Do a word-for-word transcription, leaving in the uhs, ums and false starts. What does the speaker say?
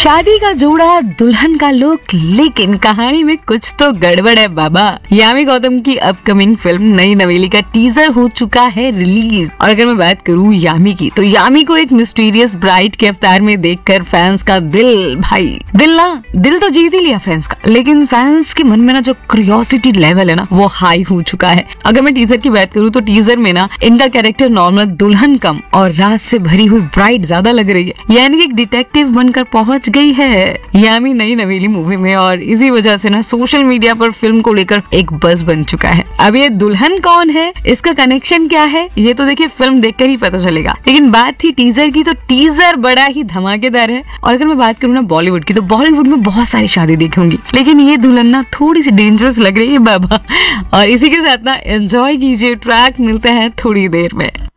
शादी का जोड़ा, दुल्हन का लुक, लेकिन कहानी में कुछ तो गड़बड़ है बाबा। यामी गौतम की अपकमिंग फिल्म नई नवेली का टीजर हो चुका है रिलीज। और अगर मैं बात करूँ यामी की, तो यामी को एक मिस्टीरियस ब्राइड के अवतार में देखकर फैंस का दिल भाई दिल ना दिल तो जीत ही लिया फैंस का, लेकिन फैंस के मन में ना जो क्यूरियोसिटी लेवल है ना वो हाई हो चुका है। अगर मैं टीजर की बात करूँ तो टीजर में ना इनका कैरेक्टर नॉर्मल दुल्हन कम और रात से भरी हुई ब्राइड ज्यादा लग रही है, यानी कि एक डिटेक्टिव बनकर पहुंच गई है यामी नई नवेली मूवी में। और इसी वजह से ना सोशल मीडिया पर फिल्म को लेकर एक बज़ बन चुका है। अब ये दुल्हन कौन है, इसका कनेक्शन क्या है, ये तो देखिए फिल्म देखकर ही पता चलेगा। लेकिन बात थी टीजर की, तो टीजर बड़ा ही धमाकेदार है। और अगर मैं बात करूँ ना बॉलीवुड की, तो बॉलीवुड में बहुत सारी शादी देखी होंगी, लेकिन ये दुल्हन ना थोड़ी सी डेंजरस लग रही है बाबा। और इसी के साथ ना एंजॉय कीजिए, ट्रैक मिलते हैं थोड़ी देर में।